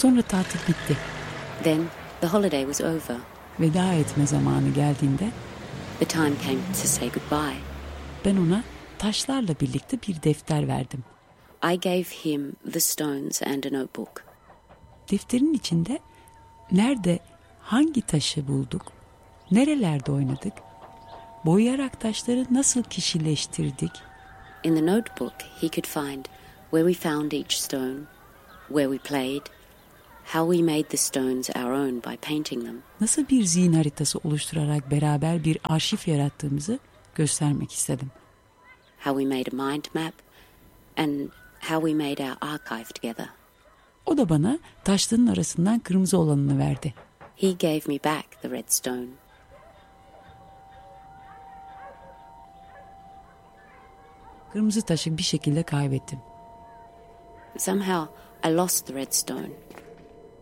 Sonra tatil bitti. Then the holiday was over. Veda etme zamanı geldiğinde The time came to say goodbye. ben ona taşlarla birlikte bir defter verdim. I gave him the stones and a notebook. Defterin içinde nerede, hangi taşı bulduk, nerelerde oynadık, boyayarak taşları nasıl kişileştirdik. In the notebook he could find where we found each stone, where we played, how we made the stones our own by painting them. Nasıl bir zihin haritası oluşturarak beraber bir arşiv yarattığımızı göstermek istedim. How we made a mind map and how we made our archive together. O da bana taşların arasından kırmızı olanını verdi. He gave me back the red stone. Kırmızı taşı bir şekilde kaybettim. Somehow I lost the red stone.